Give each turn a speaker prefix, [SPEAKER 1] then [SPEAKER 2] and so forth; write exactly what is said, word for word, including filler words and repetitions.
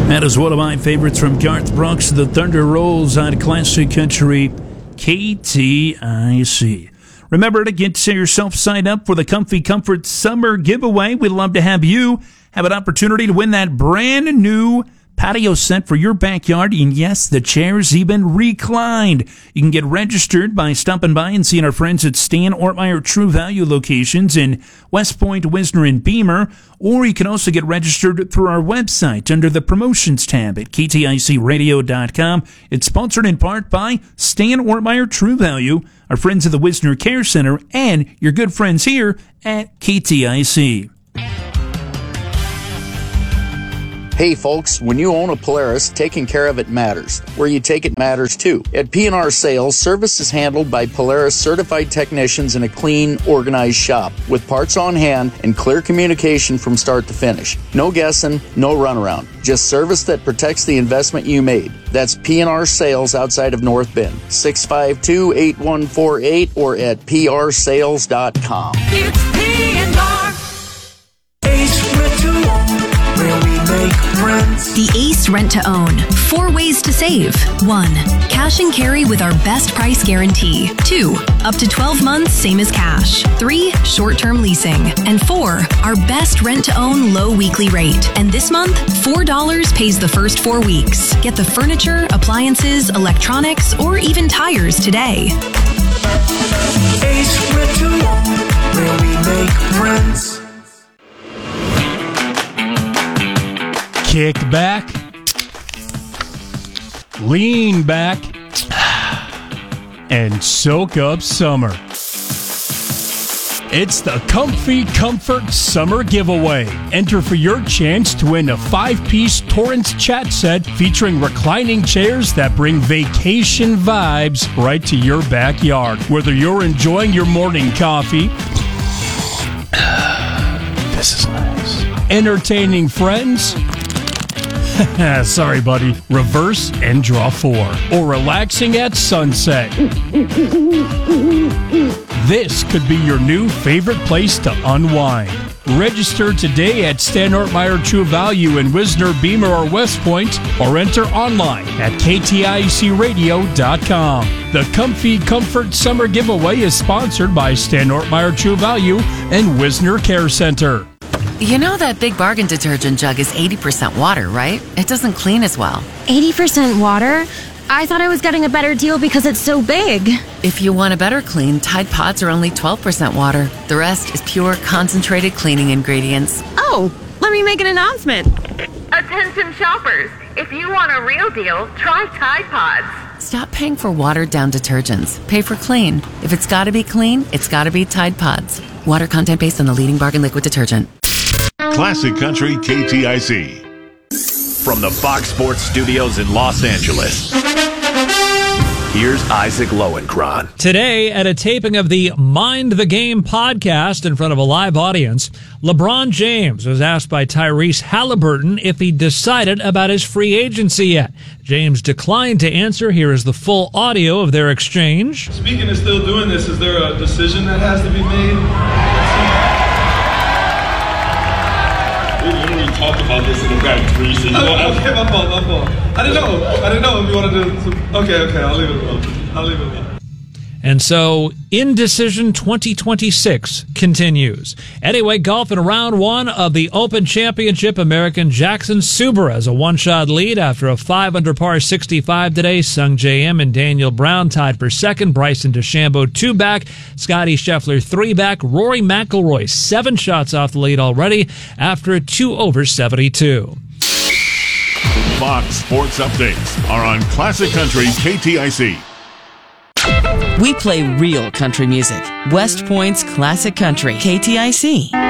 [SPEAKER 1] That is one of my favorites from Garth Brooks. The Thunder Rolls on Classic Country K T I C. Remember to get yourself signed up for the Comfy Comfort Summer Giveaway. We'd love to have you have an opportunity to win that brand new patio set for your backyard. And yes, the chair's even reclined. You can get registered by stopping by and seeing our friends at Stan Ortmeyer True Value locations in West Point, Wisner, and Beamer. Or you can also get registered through our website under the promotions tab at K T I C radio dot com. It's sponsored in part by Stan Ortmeyer True Value, our friends at the Wisner Care Center, and your good friends here at K T I C.
[SPEAKER 2] Hey folks, when you own a Polaris, taking care of it matters. Where you take it matters too. At P and R Sales, service is handled by Polaris certified technicians in a clean, organized shop with parts on hand and clear communication from start to finish. No guessing, no runaround. Just service that protects the investment you made. That's P and R Sales outside of North Bend. six five two, eight one four eight or at P R sales dot com.
[SPEAKER 3] It's P and R. Ace Rent-to-Own, where we make friends.
[SPEAKER 4] The Ace Rent-to-Own. Four ways to save. One, cash and carry with our best price guarantee. Two, up to twelve months, same as cash. Three, short-term leasing. And four, our best rent-to-own low weekly rate. And this month, four dollars pays the first four weeks. Get the furniture, appliances, electronics, or even tires today.
[SPEAKER 3] Ace Rent-to-Own, where we make friends.
[SPEAKER 5] Kick back, lean back, and soak up summer. It's the Comfy Comfort Summer Giveaway. Enter for your chance to win a five-piece Torrance chat set featuring reclining chairs that bring vacation vibes right to your backyard. Whether you're enjoying your morning coffee, this is nice, entertaining friends, sorry, buddy. Reverse and draw four. Or relaxing at sunset. This could be your new favorite place to unwind. Register today at Stan Ortmeyer True Value in Wisner, Beamer, or West Point, or enter online at K T I C radio dot com. The Comfy Comfort Summer Giveaway is sponsored by Stan Ortmeyer True Value and Wisner Care Center.
[SPEAKER 6] You know that Big Bargain detergent jug is eighty percent water, right? It doesn't clean as well.
[SPEAKER 7] eighty percent water? I thought I was getting a better deal because it's so big.
[SPEAKER 6] If you want a better clean, Tide Pods are only twelve percent water. The rest is pure, concentrated cleaning ingredients.
[SPEAKER 7] Oh, let me make an announcement.
[SPEAKER 8] Attention shoppers, if you want a real deal, try Tide Pods.
[SPEAKER 6] Stop paying for watered-down detergents. Pay for clean. If it's gotta be clean, it's gotta be Tide Pods. Water content based on the leading bargain liquid detergent.
[SPEAKER 9] Classic Country K T I C.
[SPEAKER 10] From the Fox Sports Studios in Los Angeles, here's Isaac Lowenkron.
[SPEAKER 11] Today, at a taping of the Mind the Game podcast in front of a live audience, LeBron James was asked by Tyrese Halliburton if he decided about his free agency yet. James declined to answer. Here is the full audio of their exchange.
[SPEAKER 12] Speaking of still doing this, is there a decision that has to be made?
[SPEAKER 13] We talked about this in the back three. So you
[SPEAKER 12] oh,
[SPEAKER 13] know,
[SPEAKER 12] okay, my fault, my fault. I didn't know. I didn't know if you wanted to. Some, okay, okay, I'll leave it alone. I'll leave it alone.
[SPEAKER 11] And so, Indecision twenty twenty-six continues. Anyway, golf in round one of the Open Championship, American Jackson Suber has a one-shot lead after a five under par sixty-five today. Sung J M and Daniel Brown tied for second. Bryson DeChambeau two back. Scotty Scheffler three back. Rory McIlroy seven shots off the lead already after a two over seventy-two.
[SPEAKER 9] Fox Sports Updates are on Classic Country K T I C.
[SPEAKER 14] We play real country music. West Point's Classic Country, K T I C.